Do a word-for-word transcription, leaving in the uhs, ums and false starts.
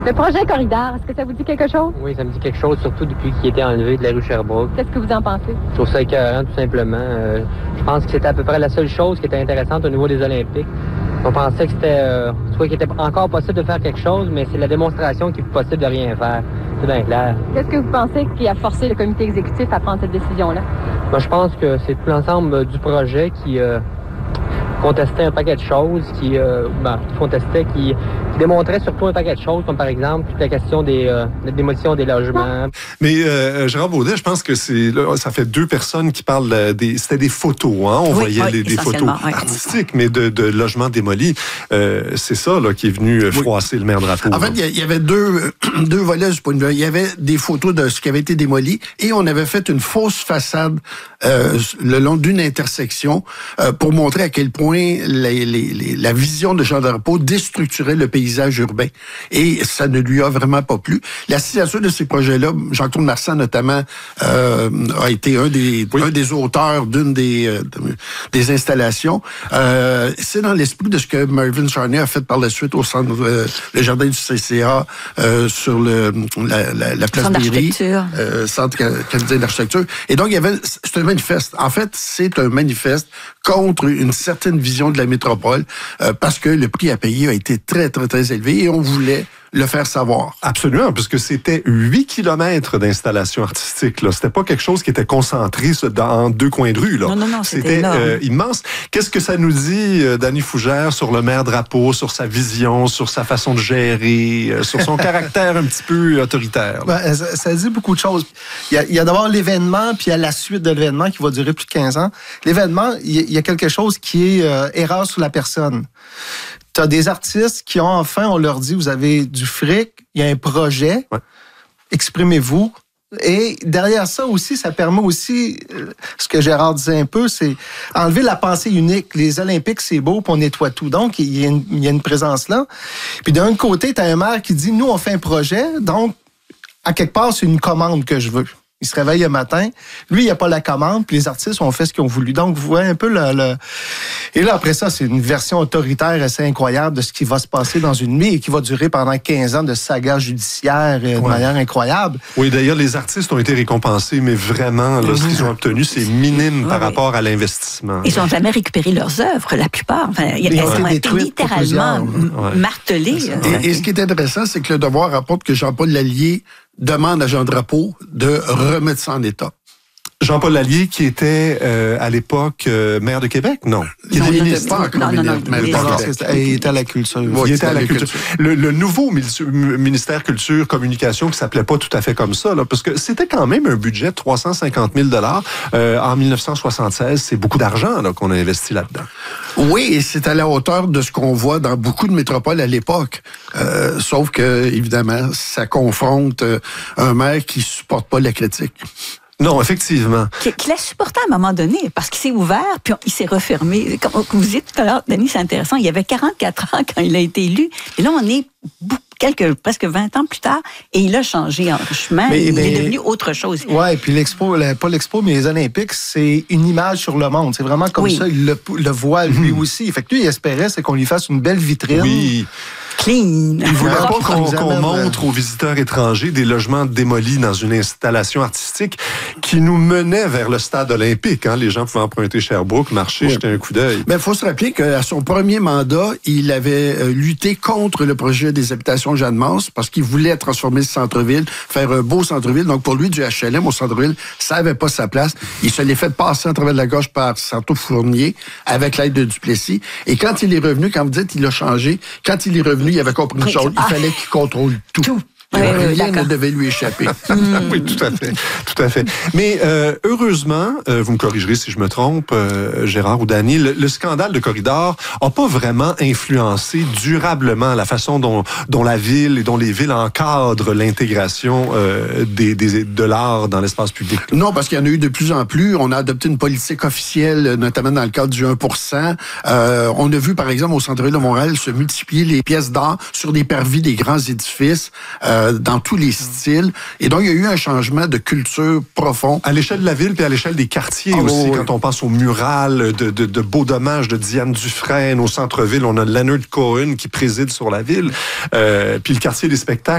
Le projet Corridor, est-ce que ça vous dit quelque chose? Oui, ça me dit quelque chose, surtout depuis qu'il a été enlevé de la rue Sherbrooke. Qu'est-ce que vous en pensez? Je trouve ça écœurant, tout simplement. Euh, je pense que c'était à peu près la seule chose qui était intéressante au niveau des Olympiques. On pensait que c'était, euh, soit qu'il était encore possible de faire quelque chose, mais c'est la démonstration qu'il est possible de rien faire. C'est bien clair. Qu'est-ce que vous pensez qui a forcé le comité exécutif à prendre cette décision-là? Moi, je pense que c'est tout l'ensemble du projet qui euh, contestait un paquet de choses, qui, euh, ben, qui contestait, qui, qui démontrait surtout un paquet de choses, comme par exemple toute la question des euh, de démolition des logements. Mais euh, Gérard Baudet, je pense que c'est là, ça fait deux personnes qui parlent des, c'était des photos, hein, on oui, voyait oui, les, des photos oui. artistiques, mais de, de logements démolis. Euh, c'est ça là qui est venu froisser oui. le maire Drapeau. En fait, il y avait deux deux volets de ce point de vue. Il y avait des photos de ce qui avait été démoli et on avait fait une fausse façade euh, le long d'une intersection euh, pour montrer à quel point les, les, les, la vision de Jean Drapeau déstructurait le paysage urbain. Et ça ne lui a vraiment pas plu. La signature de ces projets-là, Jean-Claude Marsan notamment, euh, a été un des, oui. un des auteurs d'une des, euh, des installations. Euh, c'est dans l'esprit de ce que Mervyn Charney a fait par la suite au centre, euh, le jardin du C C A, euh, sur le, la, la, la place Berry, euh, Centre canadien d'architecture. Et donc, il y avait, c'est un manifeste. En fait, c'est un manifeste contre une certaine vision de la métropole, euh, parce que le prix à payer a été très, très, très élevé et on voulait le faire savoir. Absolument, parce que c'était huit kilomètres d'installation artistique. Là. C'était pas quelque chose qui était concentré dans deux coins de rue. Là. Non, non, non, c'était, c'était euh, immense. Qu'est-ce que ça nous dit, euh, Dany Fougère, sur le maire Drapeau, sur sa vision, sur sa façon de gérer, euh, sur son caractère un petit peu autoritaire? Ben, ça, ça dit beaucoup de choses. Il y a, il y a d'abord l'événement, puis il y a la suite de l'événement qui va durer plus de quinze ans. L'événement, il y a quelque chose qui est euh, erreur sur la personne. Tu as des artistes qui ont enfin, on leur dit, vous avez du fric, il y a un projet, ouais. exprimez-vous. Et derrière ça aussi, ça permet aussi, ce que Gérard disait un peu, c'est enlever la pensée unique. Les Olympiques, c'est beau, puis on nettoie tout. Donc, il y a une, il y a une présence là. Puis d'un côté, tu as un maire qui dit, nous, on fait un projet, donc, à quelque part, c'est une commande que je veux. Il se réveille le matin. Lui, il n'a pas la commande, puis les artistes ont fait ce qu'ils ont voulu. Donc, vous voyez un peu le... le... Et là, après ça, c'est une version autoritaire assez incroyable de ce qui va se passer dans une nuit et qui va durer pendant quinze ans de saga judiciaire de ouais. manière incroyable. Oui, d'ailleurs, les artistes ont été récompensés, mais vraiment, là, ce qu'ils ont obtenu, c'est minime ouais, par oui. rapport à l'investissement. Ils n'ont jamais récupéré leurs œuvres, la plupart. Enfin, elles ont été littéralement ouais. martelées. Et, et ce qui est intéressant, c'est que le Devoir rapporte que Jean-Paul Lallier demande à Jean Drapeau de remettre ça en état. Jean-Paul Lallier, qui était euh, à l'époque euh, maire de Québec, non? Qui non, était il ministre. Pas non, non, non, non, il, il était à la culture. Oui, il était à la culture. Le, le nouveau ministère Culture Communication, qui s'appelait pas tout à fait comme ça, là, parce que c'était quand même un budget de trois cent cinquante mille dollars euh, en dix-neuf cent soixante-seize. C'est beaucoup d'argent là, qu'on a investi là-dedans. Oui, et c'est à la hauteur de ce qu'on voit dans beaucoup de métropoles à l'époque. Euh, sauf que, évidemment, ça confronte euh, un maire qui supporte pas la critique. Non, effectivement. Qu'il l'a supporté à un moment donné, parce qu'il s'est ouvert, puis il s'est refermé. Comme vous disiez tout à l'heure, Dany, c'est intéressant, il avait quarante-quatre ans quand il a été élu, et là, on est quelques, presque vingt ans plus tard, et il a changé en chemin, mais, il mais, est devenu autre chose. Oui, puis l'expo, pas l'expo, mais les Olympiques, c'est une image sur le monde. C'est vraiment comme oui. ça, il le, le voit lui mmh. aussi. Fait que lui, il espérait, c'est qu'on lui fasse une belle vitrine. Oui. Clean. Il voulait pas qu'on, qu'on montre aux visiteurs étrangers des logements démolis dans une installation artistique qui nous menait vers le stade olympique. Hein. Les gens pouvaient emprunter Sherbrooke, marcher, oui. jeter un coup d'œil. Mais il faut se rappeler qu'à son premier mandat, il avait euh, lutté contre le projet des habitations Jeanne-Mance parce qu'il voulait transformer ce centre-ville, faire un beau centre-ville. Donc pour lui, du H L M au centre-ville, ça n'avait pas sa place. Il se l'est fait passer à travers de la gorge par Santo Fournier avec l'aide de Duplessis. Et quand il est revenu, quand vous dites il a changé, quand il est revenu, il avait compris une chose, il fallait qu'il contrôle tout. tout. Oui, rien oui, ne devait lui échapper. Oui, tout à fait, tout à fait. Mais euh, heureusement, euh, vous me corrigerez si je me trompe, euh, Gérard ou Dany, le, le scandale de Corridor a pas vraiment influencé durablement la façon dont, dont la ville et dont les villes encadrent l'intégration euh, des, des, de l'art dans l'espace public. Non, parce qu'il y en a eu de plus en plus. On a adopté une politique officielle, notamment dans le cadre du un pour cent. Euh, on a vu, par exemple, au centre-ville de Montréal, se multiplier les pièces d'art sur des parvis des grands édifices. Euh, dans tous les styles. Et donc, il y a eu un changement de culture profond. À l'échelle de la ville, puis à l'échelle des quartiers oh, aussi, oui. quand on pense au mural de, de, de Beau Dommage de Diane Dufresne, au centre-ville, on a Leonard Cohen qui préside sur la ville, euh, puis le quartier des spectacles.